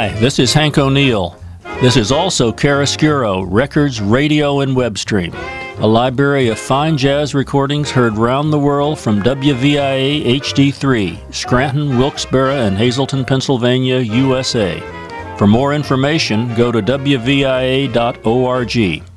Hi, this is Hank O'Neill. This is also Chiaroscuro, Records, Radio, and Web Stream, a library of fine jazz recordings heard round the world from WVIA HD3, Scranton, Wilkes-Barre, and Hazleton, Pennsylvania, USA. For more information, go to WVIA.org.